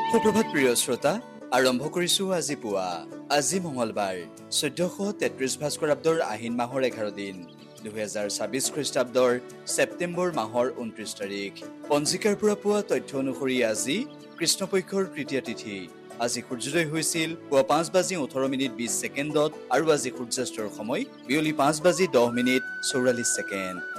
সুপ্ৰভাত প্ৰিয় শ্ৰোতা, আৰম্ভ কৰিছো আজি পুৱা। আজি মঙলবাৰ 1433 ভাস্কৰাব্দৰ আহিন মাহৰ 11 দিন, 2026 খ্ৰীষ্টাব্দৰ ছেপ্টেম্বৰ মাহৰ 29 তাৰিখ। পঞ্জিকাৰ পৰা পোৱা তথ্য অনুসৰি আজি কৃষ্ণপক্ষৰ তৃতীয় তিথি। আজি সূৰ্যোদয় হৈছিল পুৱা 5:18:20 আৰু আজি সূৰ্যাস্তৰ সময় বিয়লি 5:10:44।